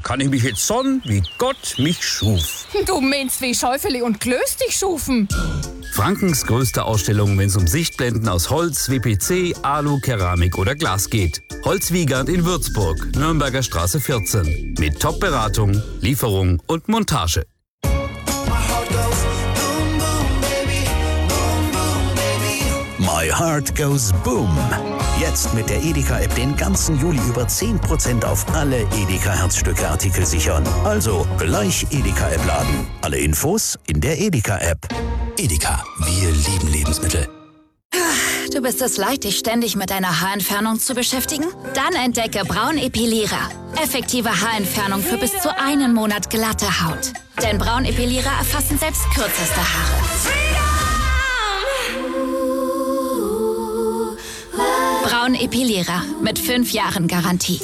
kann ich mich jetzt sonnen, wie Gott mich schuf. Du meinst, wie Schäufeli und Klöß dich schufen. Frankens größte Ausstellung, wenn es um Sichtblenden aus Holz, WPC, Alu, Keramik oder Glas geht. Holzwiegand in Würzburg, Nürnberger Straße 14. Mit Top-Beratung, Lieferung und Montage. My Heart Goes Boom. Jetzt mit der Edeka-App den ganzen Juli über 10% auf alle Edeka-Herzstücke-Artikel sichern. Also gleich Edeka-App laden. Alle Infos in der Edeka-App. Edeka, wir lieben Lebensmittel. Du bist es leid, dich ständig mit deiner Haarentfernung zu beschäftigen? Dann entdecke Braunepilierer. Effektive Haarentfernung für bis zu 1 Monat glatte Haut. Denn Braunepilierer erfassen selbst kürzeste Haare. Braunepilierer mit 5 Jahren Garantie.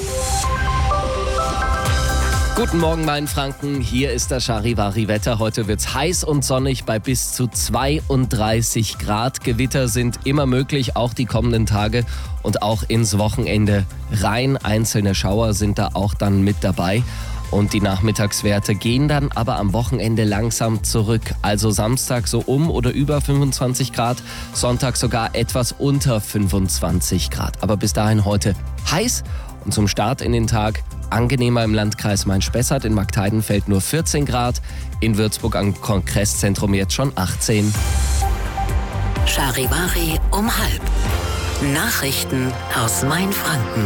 Guten Morgen, mein Franken. Hier ist das Charivari-Wetter. Heute wird's heiß und sonnig bei bis zu 32 Grad. Gewitter sind immer möglich, auch die kommenden Tage und auch ins Wochenende rein. Einzelne Schauer sind da auch dann mit dabei. Und die Nachmittagswerte gehen dann aber am Wochenende langsam zurück. Also Samstag so um oder über 25 Grad, Sonntag sogar etwas unter 25 Grad. Aber bis dahin heute heiß und zum Start in den Tag angenehmer im Landkreis Main-Spessart. In Marktheidenfeld nur 14 Grad, in Würzburg am Kongresszentrum jetzt schon 18. Charivari um 12:30. Nachrichten aus Mainfranken.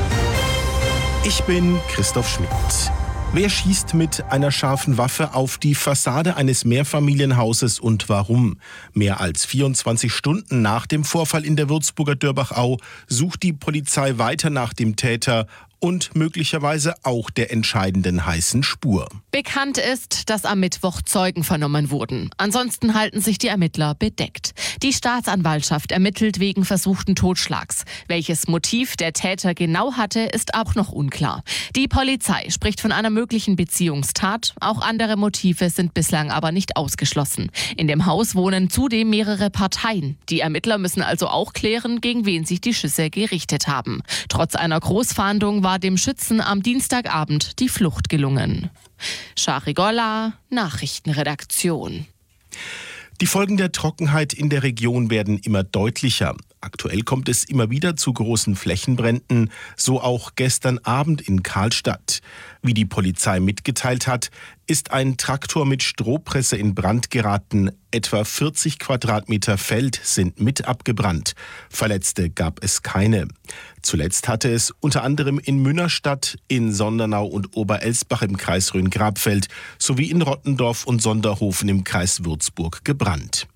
Ich bin Christoph Schmidt. Wer schießt mit einer scharfen Waffe auf die Fassade eines Mehrfamilienhauses und warum? Mehr als 24 Stunden nach dem Vorfall in der Würzburger Dörbachau sucht die Polizei weiter nach dem Täter und möglicherweise auch der entscheidenden heißen Spur. Bekannt ist, dass am Mittwoch Zeugen vernommen wurden. Ansonsten halten sich die Ermittler bedeckt. Die Staatsanwaltschaft ermittelt wegen versuchten Totschlags. Welches Motiv der Täter genau hatte, ist auch noch unklar. Die Polizei spricht von einer möglichen Beziehungstat. Auch andere Motive sind bislang aber nicht ausgeschlossen. In dem Haus wohnen zudem mehrere Parteien. Die Ermittler müssen also auch klären, gegen wen sich die Schüsse gerichtet haben. Trotz einer Großfahndung war dem Schützen am Dienstagabend die Flucht gelungen. Charigolla, Nachrichtenredaktion. Die Folgen der Trockenheit in der Region werden immer deutlicher. Aktuell kommt es immer wieder zu großen Flächenbränden, so auch gestern Abend in Karlstadt. Wie die Polizei mitgeteilt hat, ist ein Traktor mit Strohpresse in Brand geraten. Etwa 40 Quadratmeter Feld sind mit abgebrannt. Verletzte gab es keine. Zuletzt hatte es unter anderem in Münnerstadt, in Sondernau und Oberelsbach im Kreis Rhön-Grabfeld sowie in Rottendorf und Sonderhofen im Kreis Würzburg gebrannt.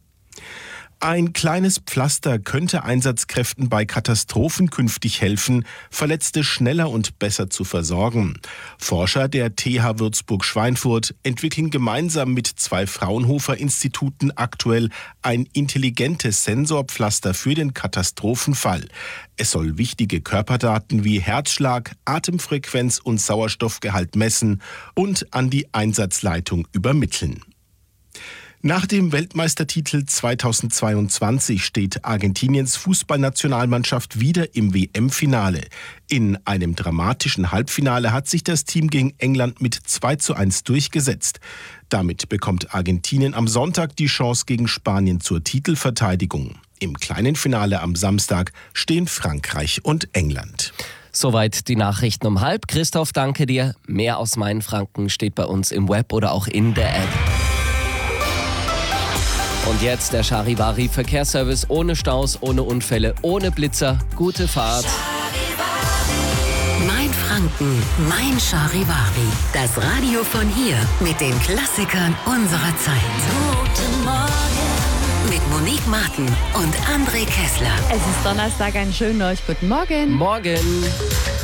Ein kleines Pflaster könnte Einsatzkräften bei Katastrophen künftig helfen, Verletzte schneller und besser zu versorgen. Forscher der TH Würzburg-Schweinfurt entwickeln gemeinsam mit 2 Fraunhofer-Instituten aktuell ein intelligentes Sensorpflaster für den Katastrophenfall. Es soll wichtige Körperdaten wie Herzschlag, Atemfrequenz und Sauerstoffgehalt messen und an die Einsatzleitung übermitteln. Nach dem Weltmeistertitel 2022 steht Argentiniens Fußballnationalmannschaft wieder im WM-Finale. In einem dramatischen Halbfinale hat sich das Team gegen England mit 2:1 durchgesetzt. Damit bekommt Argentinien am Sonntag die Chance gegen Spanien zur Titelverteidigung. Im kleinen Finale am Samstag stehen Frankreich und England. Soweit die Nachrichten um 12:30. Christoph, danke dir. Mehr aus Mainfranken steht bei uns im Web oder auch in der App. Und jetzt der Charivari-Verkehrsservice ohne Staus, ohne Unfälle, ohne Blitzer. Gute Fahrt. Mainfranken, mein Charivari. Das Radio von hier mit den Klassikern unserer Zeit. Guten Morgen. Mit Monique Martin und André Kessler. Es ist Donnerstag, einen schönen euch guten Morgen. Morgen.